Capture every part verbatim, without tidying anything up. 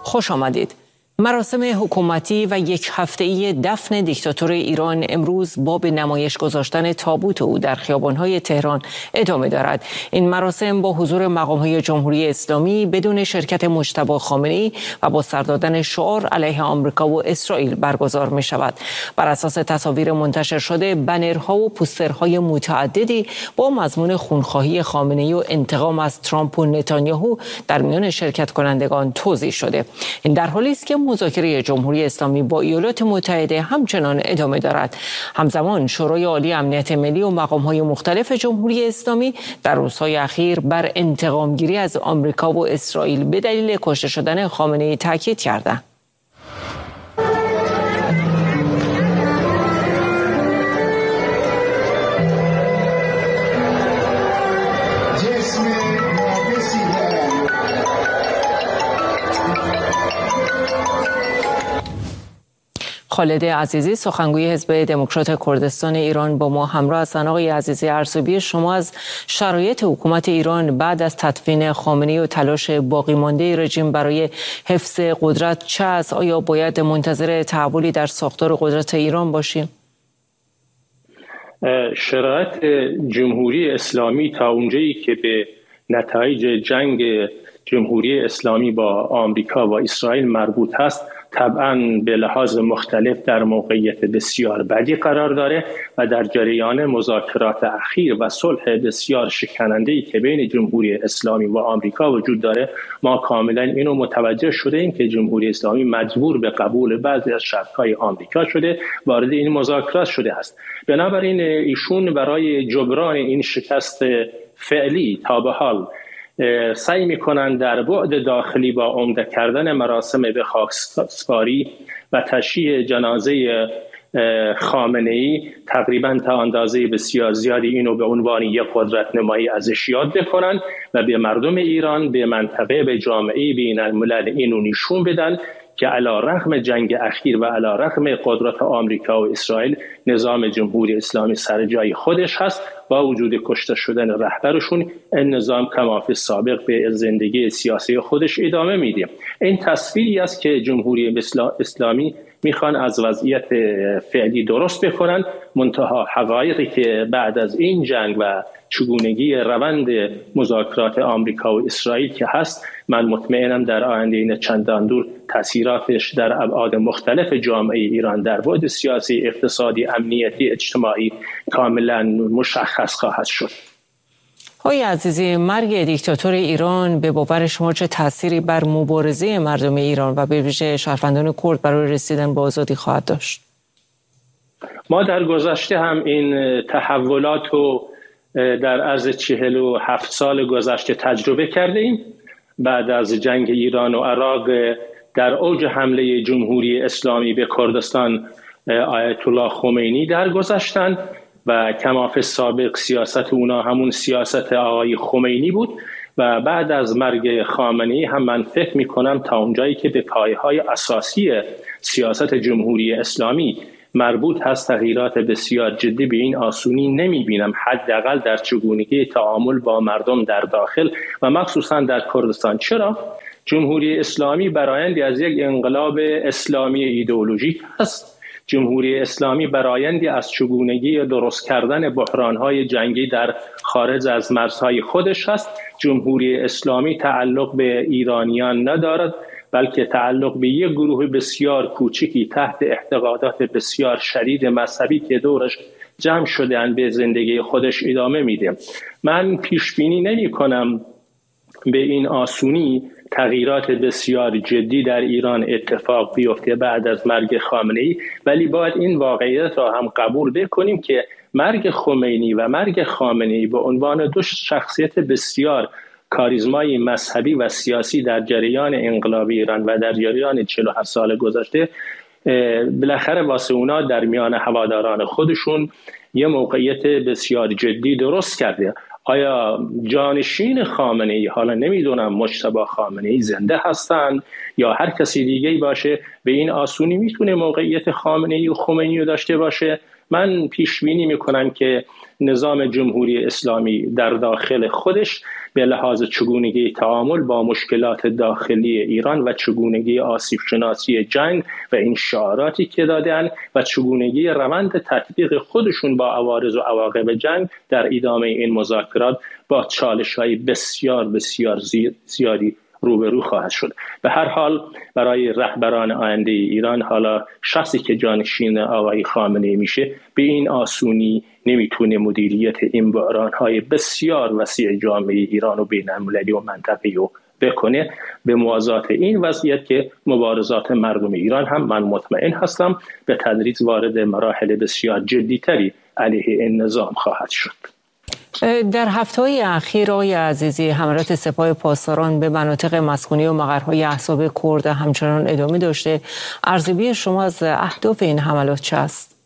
خوش آمدید. مراسم حکومتی و یک هفته‌ای دفن دیکتاتور ایران امروز با به نمایش گذاشتن تابوت او در خیابان‌های تهران ادامه دارد. این مراسم با حضور مقام‌های جمهوری اسلامی بدون شرکت مجتبی خامنه‌ای و با سر دادن شعار علیه آمریکا و اسرائیل برگزار می‌شود. بر اساس تصاویر منتشر شده، بنرها و پوسترهای متعددی با مضمون خونخواهی خامنه‌ای و انتقام از ترامپ و نتانیاهو در میان شرکت کنندگان توزیع شده. این در حالی است که مذاکره جمهوری اسلامی با ایالات متحده همچنان ادامه دارد. همزمان شورای عالی امنیت ملی و مقام‌های مختلف جمهوری اسلامی در روزهای اخیر بر انتقامگیری از آمریکا و اسرائیل به دلیل کشته شدن خامنه‌ای تاکید کردند. خالد عزیزی سخنگوی حزب دموکرات کردستان ایران با ما همراه هستند. آقای عزیزی، ارزیابی شما از شرایط حکومت ایران بعد از تدفین خامنه‌ای و تلاش باقی مانده رژیم برای حفظ قدرت چه است؟ آیا باید منتظر تحولی در ساختار قدرت ایران باشیم؟ شرایط جمهوری اسلامی تا اونجایی که به نتایج جنگ جمهوری اسلامی با آمریکا و اسرائیل مربوط هست، طبعاً به لحاظ مختلف در موقعیت بسیار بدی قرار داره و در جریان مذاکرات اخیر و صلح بسیار شکننده‌ای که بین جمهوری اسلامی و آمریکا وجود داره، ما کاملاً اینو متوجه شده ایم که جمهوری اسلامی مجبور به قبول بعضی از شرط‌های آمریکا شده، وارد این مذاکرات شده است. بنابراین ایشون برای جبران این شکست فعلی تا به حال سعی میکنند در بعد داخلی با عمده کردن مراسم به خاکسپاری و تشییع جنازه خامنه‌ای تقریبا تا اندازه بسیار زیادی اینو به عنوان یک قدرت نمایی ازش یاد بکنن و به مردم ایران، به منطقه، به جامعه بین الملل اینو نشون بدن که علی رغم جنگ اخیر و علی رغم قدرت آمریکا و اسرائیل، نظام جمهوری اسلامی سر جای خودش هست. با وجود کشته شدن رهبرشون، این نظام کما فی السابق به زندگی سیاسی خودش ادامه میده. این تصویری است که جمهوری اسلامی میخوان از وضعیت فعلی درست بکنن، منتها حقایقی که بعد از این جنگ و چگونگی روند مذاکرات آمریکا و اسرائیل که هست، من مطمئنم در آینده این چندان دور تاثیراتش در ابعاد مختلف جامعه ایران در بعد سیاسی، اقتصادی، امنیتی، اجتماعی کاملا مشخص خواهد شد. آقای عزیزی، مرگ دیکتاتور ایران به باور شما چه تأثیری بر مبارزه مردم ایران و به ویژه شهروندان کرد برای رسیدن به آزادی خواهد داشت؟ ما در گذشته هم این تحولات رو در عرض چهل و هفت سال گذشته تجربه کرده ایم. بعد از جنگ ایران و عراق، در اوج حمله جمهوری اسلامی به کردستان، آیت الله خمینی درگذشتند و کما فی السابق سیاست اونا همون سیاست آقای خمینی بود و بعد از مرگ خامنه‌ای هم من فکر می‌کنم تا اونجایی که به پایه‌های اساسی سیاست جمهوری اسلامی مربوط هست، تغییرات بسیار جدی به این آسونی نمی‌بینم، حداقل در چگونگی تعامل با مردم در داخل و مخصوصا در کردستان. چرا؟ جمهوری اسلامی برآیندی از یک انقلاب اسلامی ایدئولوژیک است. جمهوری اسلامی برآیندی از چگونگی درست کردن بحران‌های جنگی در خارج از مرزهای خودش است. جمهوری اسلامی تعلق به ایرانیان ندارد، بلکه تعلق به یک گروه بسیار کوچکی تحت اعتقادات بسیار شدید مذهبی که دورش جمع شده‌اند به زندگی خودش ادامه میده. من پیش بینی نمی کنم به این آسونی تغییرات بسیار جدی در ایران اتفاق بیفته بعد از مرگ خامنه‌ای، ولی باید این واقعیت را هم قبول بکنیم که مرگ خمینی و مرگ خامنه‌ای به عنوان دو شخصیت بسیار کاریزمای مذهبی و سیاسی در جریان انقلاب ایران و در جریان چهل و هفت سال گذشته، بالاخره واسه اونا در میان هواداران خودشون یه موقعیت بسیار جدی درست کرده. آیا جانشین خامنه‌ای، حالا نمیدونم مجتبی خامنه‌ای زنده هستن یا هر کسی دیگه‌ای باشه، به این آسونی میتونه موقعیت خامنه‌ای و خمینی رو داشته باشه؟ من پیش بینی میکنم که نظام جمهوری اسلامی در داخل خودش به لحاظ چگونگی تعامل با مشکلات داخلی ایران و چگونگی آسیب شناسی جنگ و این شعاراتی که دادن و چگونگی روند تطبیق خودشون با عوارض و عواقب جنگ در ادامه این مذاکرات با چالش‌های بسیار بسیار زیادی روبرو خواهد شد. به هر حال برای رهبران آینده ایران، حالا شخصی که جانشین آقای خامنه‌ای میشه، به این آسونی نمیتونه مدیریت این بحران‌های بسیار وسیع جامعه ایران و بین‌المللی و منطقه‌ای رو بکنه. به موازات این وضعیت که مبارزات مردم ایران هم من مطمئن هستم به تدریج وارد مراحل بسیار جدی‌تری علیه این نظام خواهد شد. در هفته‌های اخیر آقای عزیزی، حملات سپاه پاسداران به مناطق مسکونی و مقرهای احزاب کرد همچنان ادامه داشته. ارزیابی شما از اهداف این حملات چه است؟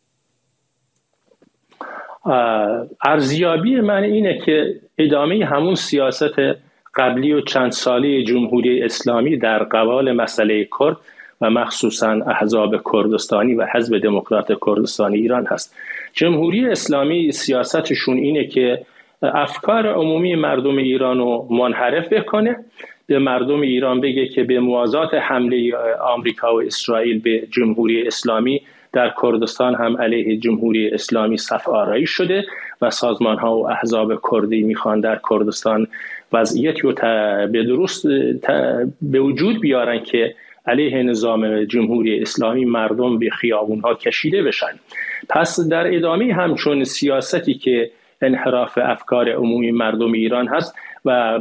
ارزیابی من اینه که ادامه همون سیاست قبلی و چند ساله جمهوری اسلامی در قبال مسئله کرد و مخصوصاً احزاب کردستانی و حزب دموکرات کردستانی ایران هست. جمهوری اسلامی سیاستشون اینه که افکار عمومی مردم ایران رو منحرف بکنه، به مردم ایران بگه که به موازات حمله آمریکا و اسرائیل به جمهوری اسلامی در کردستان هم علیه جمهوری اسلامی صف آرایی شده و سازمان ها و احزاب کردی میخوان در کردستان وضعیتی رو به درست به وجود بیارن که علیه نظام جمهوری اسلامی مردم به خیابون ها کشیده بشن. پس در ادامه همچون سیاستی که انحراف افکار عمومی مردم ایران هست و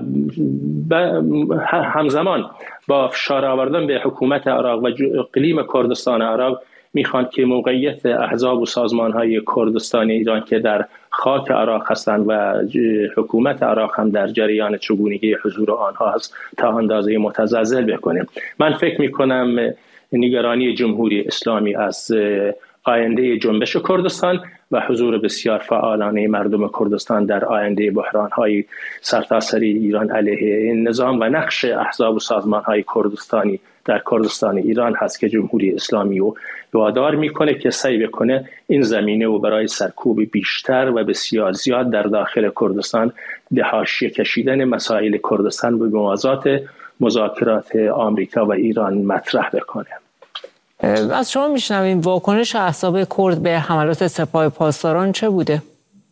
همزمان با فشار آوردن به حکومت عراق و اقلیم کردستان عراق میخوان که موقعیت احزاب و سازمان‌های کردستان ایران که در خاک عراق هستند و حکومت عراق هم در جریان چگونگی حضور آنها هست تا اندازه متزلزل بکنه. من فکر میکنم نگرانی جمهوری اسلامی از آینده جنبش کردستان و حضور بسیار فعالانه مردم کردستان در آینده بحران‌های سرتاسری ایران علیه این نظام و نقش احزاب و سازمان‌های کردستانی در کردستان ایران هست که جمهوری اسلامی رو وادار میکنه که سعی بکنه این زمینه و برای سرکوب بیشتر و بسیار زیاد در داخل کردستان به حاشیه کشیدن مسائل کردستان به موازات مذاکرات آمریکا و ایران مطرح بکنه. از شما میشنویم واکنش احزاب کرد به حملات سپاه پاسداران چه بوده؟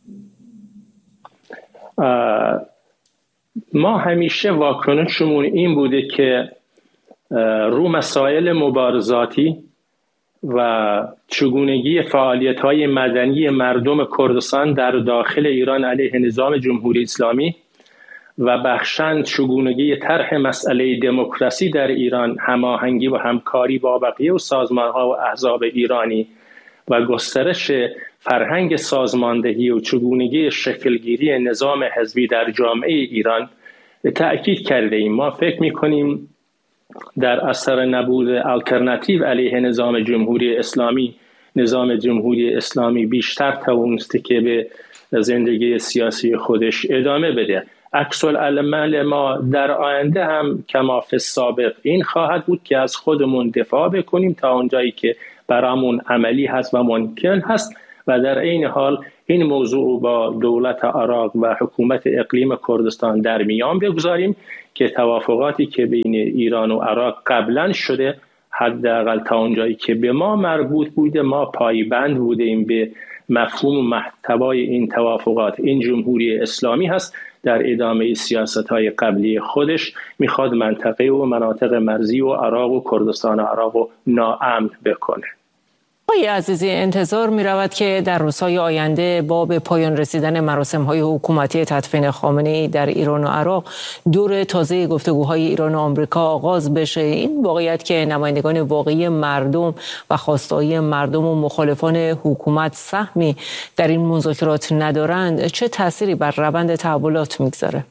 ما همیشه واکنشمون این بوده که رو مسائل مبارزاتی و چگونگی فعالیت‌های مدنی مردم کردستان در داخل ایران علیه نظام جمهوری اسلامی و بخشند چگونگی طرح مسئله دموکراسی در ایران، هماهنگی و همکاری با بقیه و سازمان‌ها و احزاب ایرانی و گسترش فرهنگ سازماندهی و چگونگی شکلگیری نظام حزبی در جامعه ایران تأکید کرده ایم. ما فکر می‌کنیم در اثر نبود الटरनेटिव علیه نظام جمهوری اسلامی، نظام جمهوری اسلامی بیشتر توانسته که به زندگی سیاسی خودش ادامه بده. عکس العمل ما در آینده هم کما فی السابق این خواهد بود که از خودمون دفاع بکنیم تا اونجایی که برامون عملی هست و ممکن هست و در این حال این موضوع با دولت عراق و حکومت اقلیم کردستان در میان بگذاریم که توافقاتی که بین ایران و عراق قبلا شده حداقل تا اونجایی که به ما مربوط بوده ما پایبند بودیم به مفهوم و محتوای این توافقات. این جمهوری اسلامی هست در ادامه سیاست‌های قبلی خودش میخواد منطقه و مناطق مرزی و عراق و کردستان عراق رو ناامن بکنه. آقای عزیزی، انتظار می رود که در روزهای آینده با به پایان رسیدن مراسم‌های حکومتی تدفین خامنه‌ای در ایران و عراق دور تازه گفتگوهای ایران و آمریکا آغاز بشه. این واقعیت که نمایندگان واقعی مردم و خواسته‌های مردم و مخالفان حکومت سهمی در این مذاکرات ندارند چه تأثیری بر روند تحولات میگذاره؟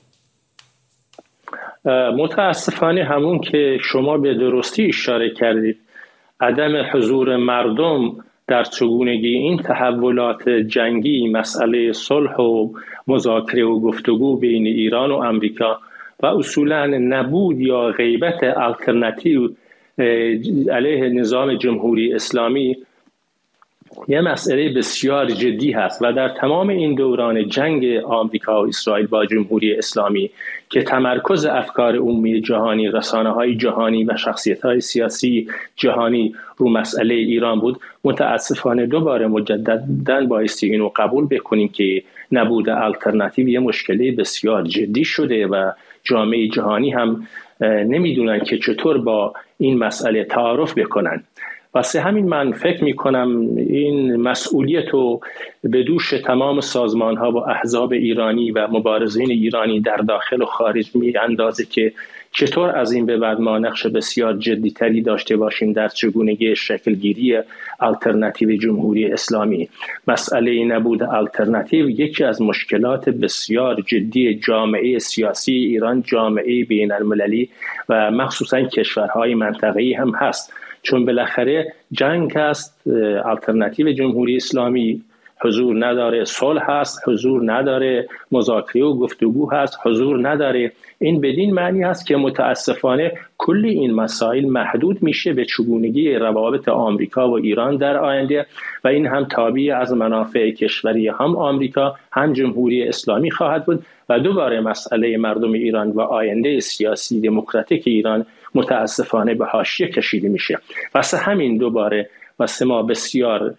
متاسفانه همون که شما به درستی اشاره کردید، عدم حضور مردم در چگونگی این تحولات جنگی، مسئله صلح و مذاکره و گفتگو بین ایران و آمریکا و اصولاً نبود یا غیبت الटरनेटिव علیه نظام جمهوری اسلامی یه مسئله بسیار جدی هست و در تمام این دوران جنگ آمریکا و اسرائیل با جمهوری اسلامی که تمرکز افکار عمومی جهانی، رسانه‌های جهانی و شخصیت‌های سیاسی جهانی رو مسئله ایران بود، متاسفانه دوباره مجدداً بایستی اینو قبول بکنیم که نبود الटरनेटिव یه مشکلی بسیار جدی شده و جامعه جهانی هم نمیدونن که چطور با این مسئله تعارف بکنن. واسه همین من فکر میکنم این مسئولیت رو به دوش تمام سازمان ها و احزاب ایرانی و مبارزین ایرانی در داخل و خارج می اندازه که چطور از این به بعد ما نقش بسیار جدی تری داشته باشیم در چگونگی شکلگیری الटरनेटिव جمهوری اسلامی. مسئله نبود الटरनेटिव یکی از مشکلات بسیار جدی جامعه سیاسی ایران، جامعه بین المللی و مخصوصا کشورهای منطقه‌ای هم هست، چون بالاخره جنگ است، الटरनेटिव جمهوری اسلامی حضور نداره، صلح هست حضور نداره، مذاکره و گفتگو هست حضور نداره. این بدین معنی است که متاسفانه کل این مسائل محدود میشه به چگونگی روابط آمریکا و ایران در آینده و این هم تابع از منافع کشوری هم آمریکا هم جمهوری اسلامی خواهد بود و دوباره مسئله مردم ایران و آینده سیاسی دموکراتیک ایران متاسفانه به حاشیه کشیده میشه. واسه همین دوباره واسه ما بسیار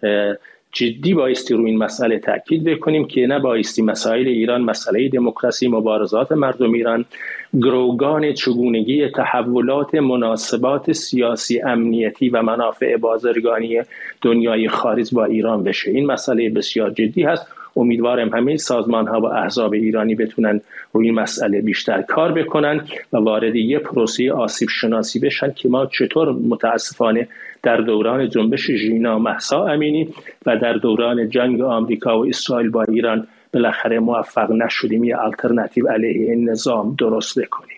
جدی بایستی روی این مسئله تاکید بکنیم که نبایستی مسائل ایران، مسئله دموکراسی، مبارزات مردم ایران گروگان چگونگی تحولات مناسبات سیاسی، امنیتی و منافع بازرگانی دنیای خارج با ایران بشه. این مسئله بسیار جدی هست. امیدوارم همه سازمان ها و احزاب ایرانی بتونن روی این مسئله بیشتر کار بکنن و وارد یه پروسه آسیب شناسی بشن که ما چطور متاسفانه در دوران جنبش ژینا مهسا امینی و در دوران جنگ آمریکا و اسرائیل با ایران بالاخره موفق نشدیم یه الटरनेटिव علیه این نظام درست بکنیم.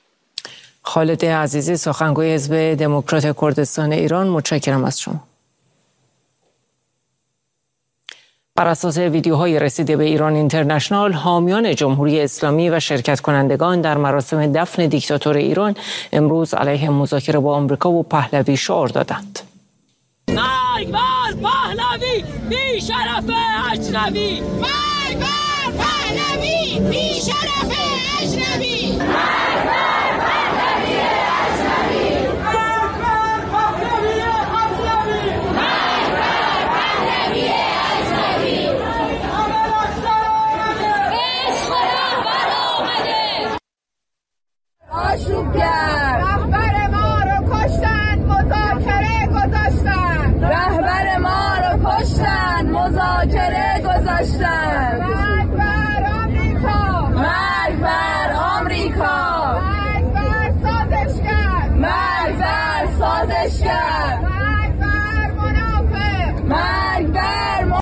خالد عزیزی، سخنگوی حزب دموکرات کردستان ایران، متشکرم از شما. بر اساس ویدیوهای رسیده به ایران اینترنشنال، حامیان جمهوری اسلامی و شرکت کنندگان در مراسم دفن دیکتاتور ایران امروز علیه مذاکره با آمریکا و پهلوی شعار دادند. مرگ بر پهلوی بی شرف اجنبی، مرگ بر پهلوی بی شرف اجنبی، مرگ بر پهلوی اجنبی، مرگ بر پهلوی اجنبی، مرگ بر پهلوی اجنبی. عشق رهبر آمده، آشوبگر رهبر ما رو کشتن، مذاکره گذاشتن، رهبر ما رو کشتن، مذاکره گذاشتن. مرگ بر آمریکا، مرگ بر آمریکا، مرگ بر سازشگر، مرگ بر سازشگر، مرگ بر منافق، مرگ بر منافق.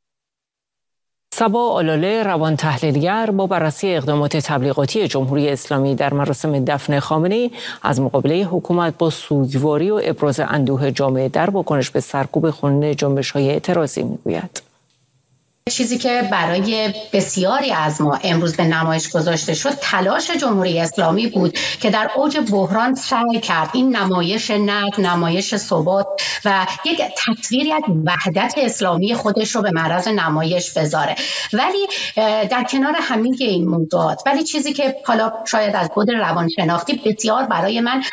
صبا آلاله، روان تحلیلگر، با بررسی اقدامات تبلیغاتی جمهوری اسلامی در مراسم دفن خامنه‌ای از مقابله حکومت با سوگواری و ابراز اندوه جامعه در واکنش به سرکوب خونین جنبش‌های اعتراضی میگوید. چیزی که برای بسیاری از ما امروز به نمایش گذاشته شد تلاش جمهوری اسلامی بود که در اوج بحران سعی کرد این نمایش نقد، نمایش ثبات و یک تصویری از وحدت اسلامی خودش رو به معرض نمایش بذاره. ولی در کنار همین این موضوعات، ولی چیزی که حالا شاید از بود روانشناختی بسیار برای من